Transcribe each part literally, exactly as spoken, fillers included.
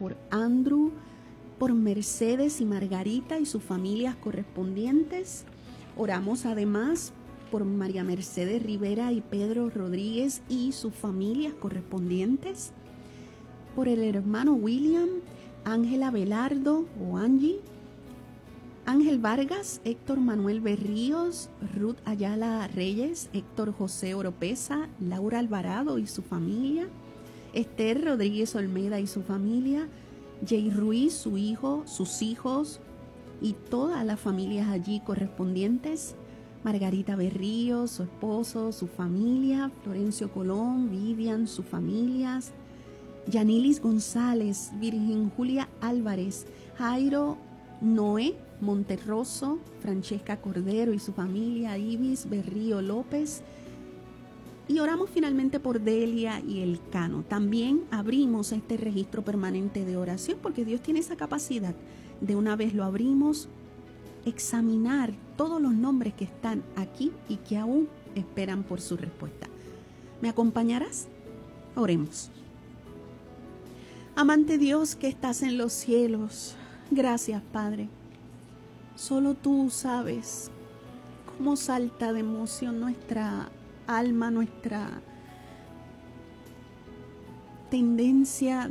por Andrew, por Mercedes y Margarita y sus familias correspondientes. Oramos además por María Mercedes Rivera y Pedro Rodríguez y sus familias correspondientes, por el hermano William, Ángela Velardo o Angie, Ángel Vargas, Héctor Manuel Berríos, Ruth Ayala Reyes, Héctor José Oropesa, Laura Alvarado y su familia, Esther Rodríguez Olmeda y su familia, Jay Ruiz, su hijo, sus hijos y todas las familias allí correspondientes, Margarita Berríos, su esposo, su familia, Florencio Colón, Vivian, sus familias, Yanilis González, Virgen Julia Álvarez, Jairo Noé Monterroso, Francesca Cordero y su familia, Ibis Berrío López. Y oramos finalmente por Delia y Elcano. También abrimos este registro permanente de oración porque Dios tiene esa capacidad de, una vez lo abrimos, examinar todos los nombres que están aquí y que aún esperan por su respuesta. ¿Me acompañarás? Oremos. Amante Dios que estás en los cielos, gracias Padre. Solo tú sabes cómo salta de emoción nuestra alma, nuestra tendencia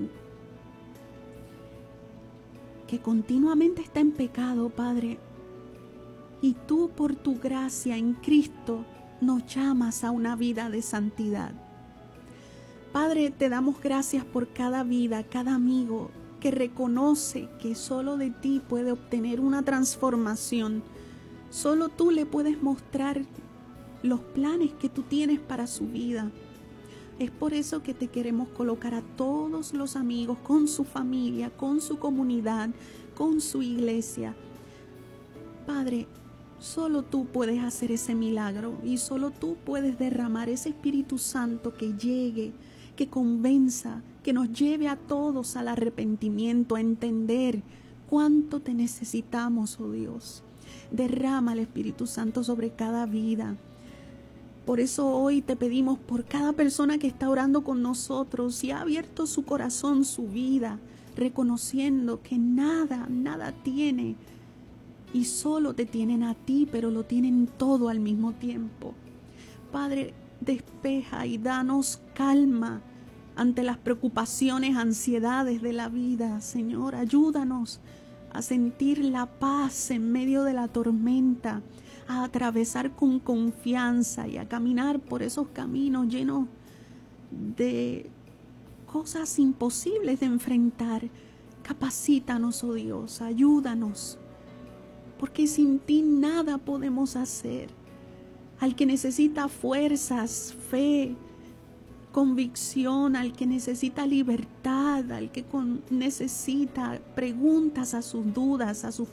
que continuamente está en pecado, Padre. Y tú por tu gracia en Cristo nos llamas a una vida de santidad. Padre, te damos gracias por cada vida, cada amigo que reconoce que solo de ti puede obtener una transformación. Solo tú le puedes mostrar los planes que tú tienes para su vida. Es por eso que te queremos colocar a todos los amigos con su familia, con su comunidad, con su iglesia. Padre, solo tú puedes hacer ese milagro y solo tú puedes derramar ese Espíritu Santo que llegue, que convenza, que nos lleve a todos al arrepentimiento, a entender cuánto te necesitamos, oh Dios. Derrama el Espíritu Santo sobre cada vida. Por eso hoy te pedimos por cada persona que está orando con nosotros y ha abierto su corazón, su vida, reconociendo que nada, nada tiene y solo te tienen a ti, pero lo tienen todo al mismo tiempo. Padre, despeja y danos calma ante las preocupaciones, ansiedades de la vida. Señor, ayúdanos a sentir la paz en medio de la tormenta, a atravesar con confianza y a caminar por esos caminos llenos de cosas imposibles de enfrentar. Capacítanos, oh Dios, ayúdanos, porque sin ti nada podemos hacer. Al que necesita fuerzas, fe, convicción, al que necesita libertad, al que con, necesita preguntas a sus dudas, a sus,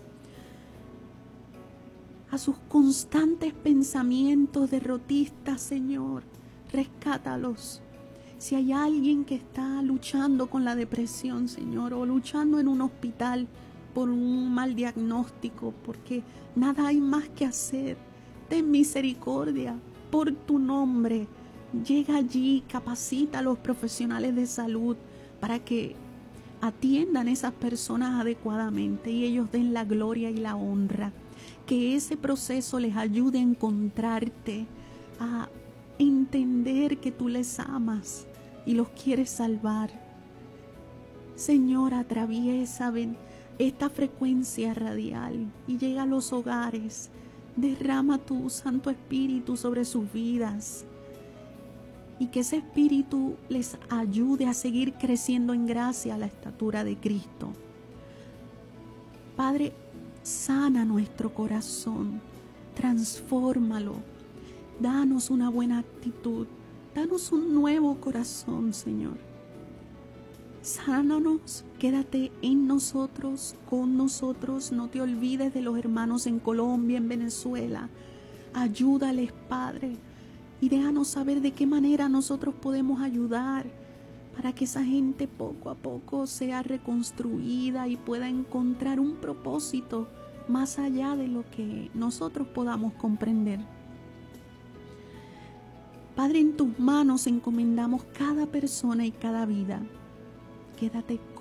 a sus constantes pensamientos derrotistas, Señor, rescátalos. Si hay alguien que está luchando con la depresión, Señor, o luchando en un hospital por un mal diagnóstico, porque nada hay más que hacer, ten misericordia por tu nombre. Llega allí, capacita a los profesionales de salud para que atiendan a esas personas adecuadamente y ellos den la gloria y la honra. Que ese proceso les ayude a encontrarte, a entender que tú les amas y los quieres salvar. Señor, atraviesa ven, esta frecuencia radial y llega a los hogares. Derrama tu Santo Espíritu sobre sus vidas y que ese Espíritu les ayude a seguir creciendo en gracia a la estatura de Cristo. Padre, sana nuestro corazón, transfórmalo, danos una buena actitud, danos un nuevo corazón, Señor. Sánanos, quédate en nosotros, con nosotros, no te olvides de los hermanos en Colombia, en Venezuela. Ayúdales, Padre, y déjanos saber de qué manera nosotros podemos ayudar para que esa gente poco a poco sea reconstruida y pueda encontrar un propósito más allá de lo que nosotros podamos comprender. Padre, en tus manos encomendamos cada persona y cada vida. Quédate